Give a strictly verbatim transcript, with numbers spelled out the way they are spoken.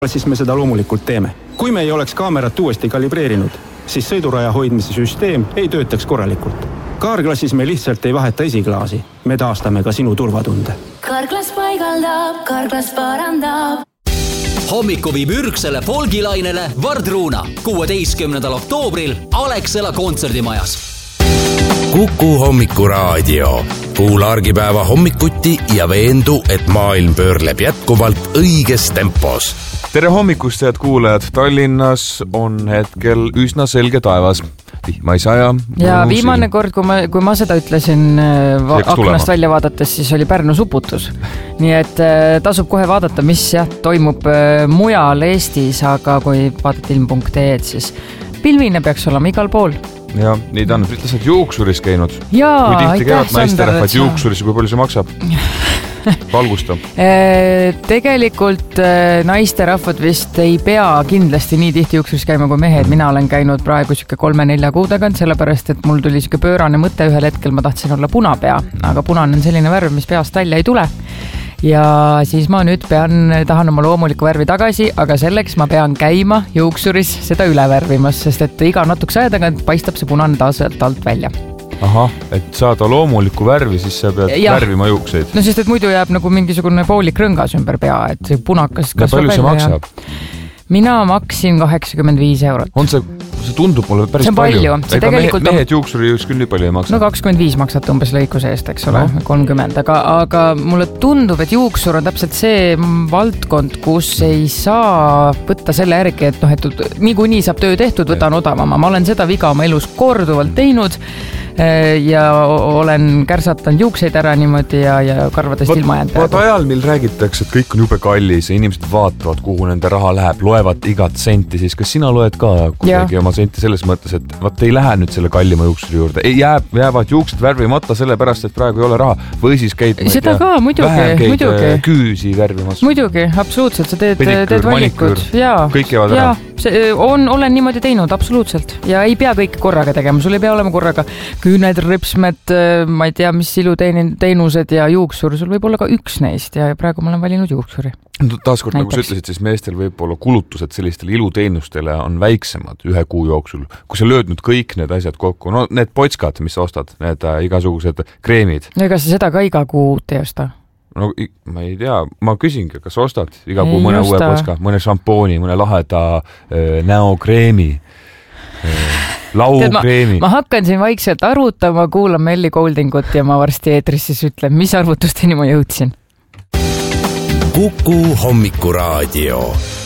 siis me seda loomulikult teeme. Kui me ei oleks kaamerat uuesti kalibreerinud, siis sõiduraja hoidmise süsteem ei töötaks korralikult. Kaarklassis me lihtsalt ei vaheta esiklaasi. Me taastame ka sinu turvatunde. Kaarklass paigaldab, Kaarklass parandab. Hommiku viib ürgsele folgilainele Vardruuna kuueteistkümnendal oktoobril Alexela kontserdimajas. Kuku hommikuraadio. Kuula argipäeva hommikuti ja veendu, et maailm pöörleb jätkuvalt õiges tempos. Tere hommikust, head kuulajad! Tallinnas on hetkel üsna selge taevas. Vihma ei saja. Ja viimane kord, kui ma, kui ma seda ütlesin va- aknast välja vaadates, siis oli Pärnu suputus. Nii et tasub kohe vaadata, mis jah, toimub mujal Eestis, aga kui vaadata ilm punkt ee, siis pilvine peaks olema igal pool. Ja, nii ta on. Ütles, et juuksuris käinud. Jaa, kui tihti aitäh, käivad naisterahvad juuksuris ja kui palju see maksab? Valgusta. Tegelikult naisterahvad vist ei pea kindlasti nii tihti juuksuris käima kui mehed. Mina olen käinud praegu siuke kolme-nelja kuu tagant, sellepärast, et mul tuli siuke pöörane mõte ühel hetkel, ma tahtsin olla punapea, aga punane on selline värv, mis peast välja ei tule. Ja siis ma nüüd pean, tahan oma loomulikku värvi tagasi, aga selleks ma pean käima juuksuris seda üle värvimas, sest et iga natukese aja tagant paistab see punane taas alt välja. Ahah, et saada loomulikku värvi, siis sa pead ja. värvima juukseid. No sest, et muidu jääb nagu mingisugune poolik rõngas ümber pea, et see punakas kasvab välja. Ja palju see maksab? Ja... Mina maksin kaheksakümmend viis eurot. On see, see tundub mulle päris see palju. palju. See Ega mehed, mehed juuksuri just küll nii palju ei maksa. No kakskümmend viis maksat umbes lõikuse eest, eks ole, no. kolmkümmend. Aga, aga mulle tundub, et juuksur on täpselt see valdkond, kus ei saa võtta selle järgi, et, noh, et niikuinii saab töö tehtud, võtan odavama. Ma olen seda viga oma elus korduvalt teinud ja olen kärsatanud juukseid ära niimoodi ja, ja karvadest ilma jäänud. Vaat ajal, mil räägitakse, et kõik on jube kallis ja inimesed vaatavad, kuhu nende raha läheb, loevad igat senti, siis kas sina loed ka kuidagi oma senti selles mõttes, et vaat ei lähe nüüd selle kallima juuksuri juurde, ei jääb, jäävad juuksed värvimata sellepärast, et praegu ei ole raha või siis käid seda ka, muidugi, muidugi. küüsi värvimas. Muidugi, absoluutselt, sa teed, Pedikür, teed valikud. Jaa, kõik jäävad ära. See on, olen niimoodi teinud, absoluutselt. Ja ei pea kõike korraga tegema, sul ei pea olema korraga küüned, ripsmed, ma ei tea, mis iluteenused ja juuksur, sul võib olla ka üks neist ja praegu ma olen valinud juuksuri. Taaskord, nagu sa ütlesid, siis meestel võib olla kulutused sellistele iluteenustele on väiksemad ühe kuu jooksul. Kui sa lööd nüüd kõik need asjad kokku, no need potskad, mis sa ostad, need äh, igasugused kreemid. No ega sa seda ka iga kuu ei osta? No ma ei tea, ma küsingi, kas ostad iga kuu ei mõne osta. Uue potska, mõne šampooni, mõne laheda äh, näokreemi, äh, laukreemi. Ma, ma hakkan siin vaikselt arvutama, kuulan Melli Goldingut ja ma varsti eetris siis ütlen, mis arvutusteni ma jõudsin. Kuku hommikuraadio.